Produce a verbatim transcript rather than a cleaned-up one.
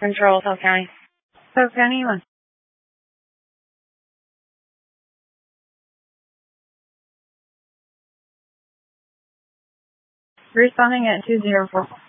Control, South County. South County, one. Responding at two zero four.